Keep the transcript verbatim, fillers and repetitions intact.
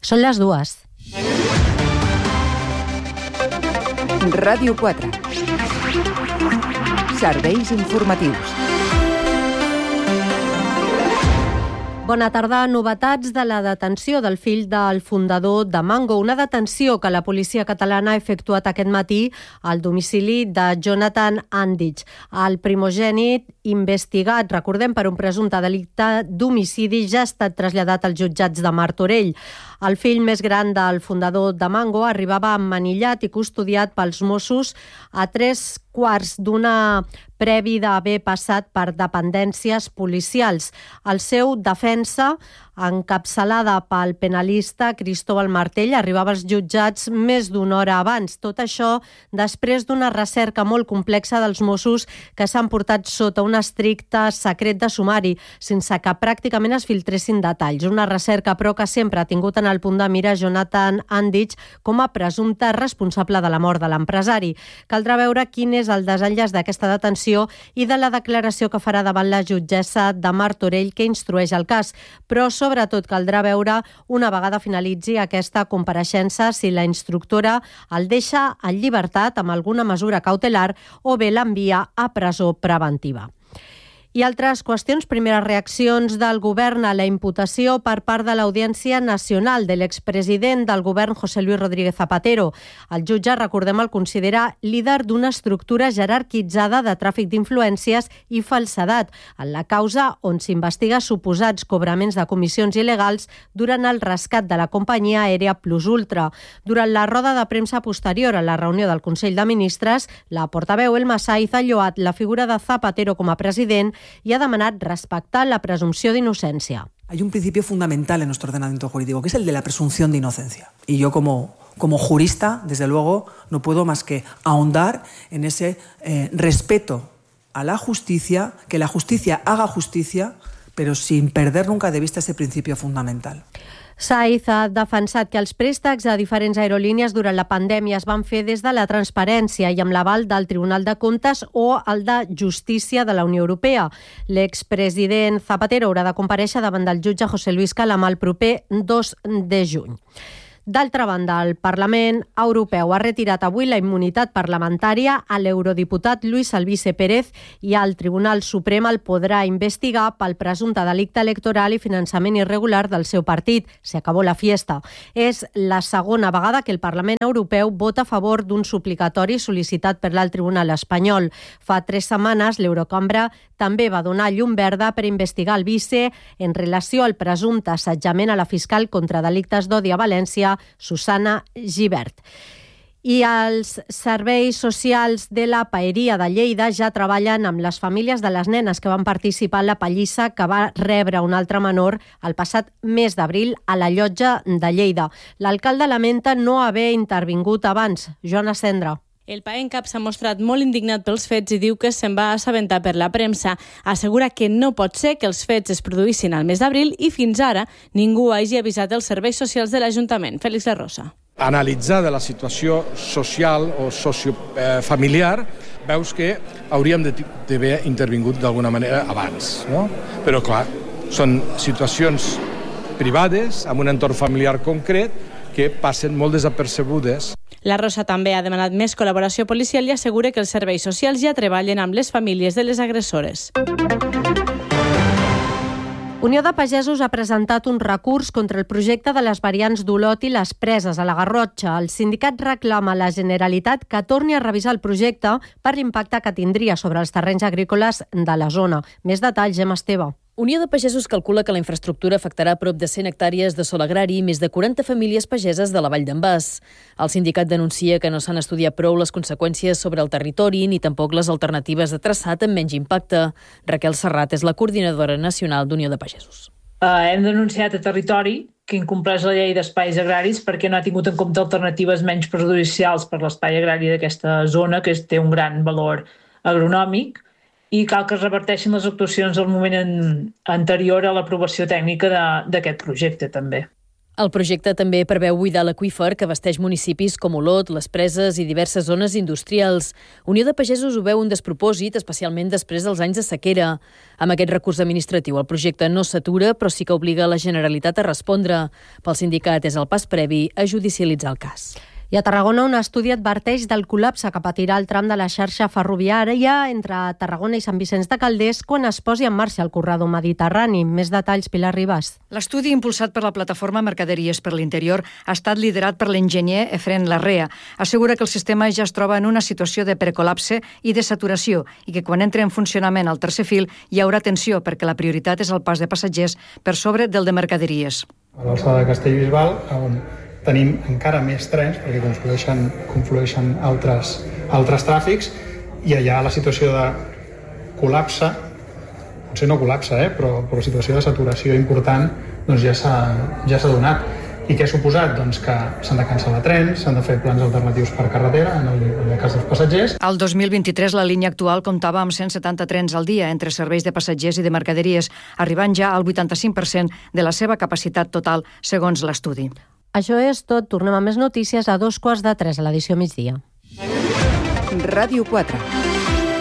Són les dues. Ràdio quatre. Serveis informatius. Bona tarda. Novetats de la detenció del fill del fundador de Mango. Una detenció que la policia catalana ha efectuat aquest matí al domicili de Jonathan Andich. El primogènit investigat, recordem, per un presumpte delicte d'homicidi, ja ha estat traslladat als jutjats de Martorell. El fill més gran del fundador de Mango arribava emmanillat i custodiat pels Mossos a tres quarts d'una previ d'haver passat per dependències policials. El seu defensa, encapçalada pel penalista Cristóbal Martell, arribava als jutjats més d'una hora abans. Tot això després d'una recerca molt complexa dels Mossos que s'han portat sota un estricte secret de sumari, sense que pràcticament es filtressin detalls. Una recerca, però, que sempre ha tingut en el punt de mira Jonathan Andich com a presumpte responsable de la mort de l'empresari. Caldrà veure quin és el desenllaç d'aquesta detenció i de la declaració que farà davant la jutgessa de Martorell que instrueix el cas. Però sobretot caldrà veure, una vegada finalitzi aquesta compareixença, si la instructora el deixa en llibertat amb alguna mesura cautelar o bé l'envia a presó preventiva. I altres qüestions, primeres reaccions del govern a la imputació per part de l'Audiència Nacional de l'expresident del govern José Luis Rodríguez Zapatero. El jutge, recordem, el considera líder d'una estructura jerarquitzada de tràfic d'influències i falsedat en la causa on s'investiga suposats cobraments de comissions il·legals durant el rescat de la companyia aèria Plus Ultra. Durant la roda de premsa posterior a la reunió del Consell de Ministres, la portaveu Elma Saiz ha lloat la figura de Zapatero com a president y ha demanat respectar la presumpció d'innocència. Hay un principio fundamental en nuestro ordenamiento jurídico, que es el de la presunción de inocencia. Y yo como, como jurista, desde luego, no puedo más que ahondar en ese eh, respeto a la justicia, que la justicia haga justicia, pero sin perder nunca de vista ese principio fundamental. Saiz ha defensat que els préstecs a diferents aerolínies durant la pandèmia es van fer des de la transparència i amb l'aval del Tribunal de Comptes o el de Justícia de la Unió Europea. L'expresident Zapatero haurà de comparèixer davant del jutge José Luis Calamar el proper dos de juny. D'altra banda, el Parlament Europeu ha retirat avui la immunitat parlamentària a l'eurodiputat Luis Albize Pérez i el Tribunal Suprem el podrà investigar pel presumpte delicte electoral i finançament irregular del seu partit. Se acabó la fiesta. És la segona vegada que el Parlament Europeu vota a favor d'un suplicatori sol·licitat per l'alt Tribunal espanyol. Fa tres setmanes, l'Eurocambra també va donar llum verda per investigar Albize en relació al presumpte assetjament a la fiscal contra delictes d'odi a València, Susana Gibert. I els serveis socials de la Paeria de Lleida ja treballen amb les famílies de les nenes que van participar en la pallissa que va rebre un altre menor el passat mes d'abril a la llotja de Lleida. L'alcalde lamenta no haver intervingut abans. Joana Cendra. El PAENCAP s'ha mostrat molt indignat pels fets i diu que se'n va assabentar per la premsa. Assegura que no pot ser que els fets es produïssin al mes d'abril i fins ara ningú hagi avisat els serveis socials de l'Ajuntament. Félix La Rosa. Analitzada la situació social o sociofamiliar, veus que hauríem d'haver intervingut d'alguna manera abans, no? Però clar, són situacions privades, amb un entorn familiar concret, que passen molt desapercebudes. La Rosa també ha demanat més col·laboració policial i assegura que els serveis socials ja treballen amb les famílies de les agressores. Unió de Pagesos ha presentat un recurs contra el projecte de les variants d'Olot i les Preses a la Garrotxa. El sindicat reclama a la Generalitat que torni a revisar el projecte per l'impacte que tindria sobre els terrenys agrícoles de la zona. Més detalls, Gemma Esteve. Unió de Pagesos calcula que la infraestructura afectarà prop de cent hectàrees de sòl agrari i més de quaranta famílies pageses de la Vall d'en Bas. El sindicat denuncia que no s'han estudiat prou les conseqüències sobre el territori ni tampoc les alternatives de traçat amb menys impacte. Raquel Serrat és la coordinadora nacional d'Unió de Pagesos. Uh, hem denunciat a territori que incompleix la llei d'espais agraris perquè no ha tingut en compte alternatives menys perjudicials per l'espai agrari d'aquesta zona, que té un gran valor agronòmic, i cal que es reverteixin les actuacions al moment en, anterior a l'aprovació tècnica d'aquest projecte també. El projecte també preveu buidar l'aqüífer que abasteix municipis com Olot, les Preses i diverses zones industrials. Unió de Pagesos ho veu un despropòsit, especialment després dels anys de sequera. Amb aquest recurs administratiu, el projecte no s'atura, però sí que obliga la Generalitat a respondre. Pel sindicat és el pas previ a judicialitzar el cas. I a Tarragona un estudi adverteix del col·lapse que patirà el tram de la xarxa ferroviària entre Tarragona i Sant Vicenç de Calders quan es posi en marxa el corredor mediterrani. Més detalls, Pilar Ribas. L'estudi impulsat per la plataforma Mercaderies per l'Interior ha estat liderat per l'enginyer Efren Larrea. Assegura que el sistema ja es troba en una situació de precolapse i de saturació i que quan entre en funcionament el tercer fil hi haurà tensió perquè la prioritat és el pas de passatgers per sobre del de mercaderies. A l'alçada de Castellbisbal, on tenim encara més trens perquè conflueixen, conflueixen altres, altres tràfics i allà la situació de col·lapse, potser no col·lapse, eh, però, però la situació de saturació important doncs ja s'ha ja s'ha donat. I què ha suposat? Doncs que s'han de cancel·lar trens, s'han de fer plans alternatius per carretera, en el, en el cas dels passatgers. Al dos mil vint-i-tres la línia actual comptava amb cent setanta trens al dia entre serveis de passatgers i de mercaderies, arribant ja al vuitanta-cinc per cent de la seva capacitat total, segons l'estudi. Això és tot. Tornem a més notícies a dos quarts de tres a l'edició migdia. Ràdio quatre.